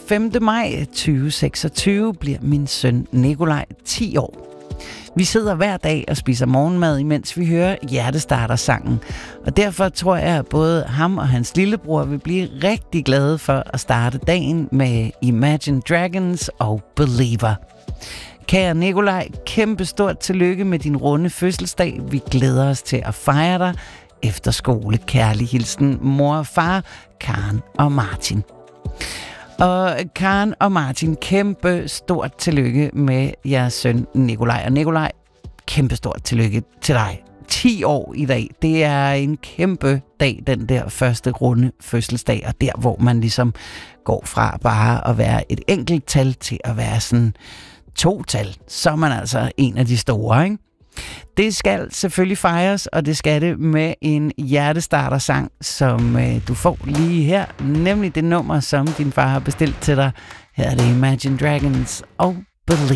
5. maj 2026 bliver min søn Nikolaj 10 år. Vi sidder hver dag og spiser morgenmad, imens vi hører Hjertestarter-sangen. Og derfor tror jeg, at både ham og hans lillebror vil blive rigtig glade for at starte dagen med Imagine Dragons og Believer. Kære Nikolaj, kæmpe stort tillykke med din runde fødselsdag. Vi glæder os til at fejre dig efter skole. Kærlig hilsen, mor og far, Karen og Martin. Og Karen og Martin, kæmpe stort tillykke med jeres søn Nikolaj. Og Nikolaj, kæmpe stort tillykke til dig. 10 år i dag, det er en kæmpe dag, den der første runde fødselsdag, og der, hvor man ligesom går fra bare at være et enkelt tal til at være sådan 2 tal, så er man altså en af de store, ikke? Det skal selvfølgelig fejres, og det skal det med en hjertestarter-sang, som du får lige her, nemlig det nummer, som din far har bestilt til dig. Her er det Imagine Dragons og Believer.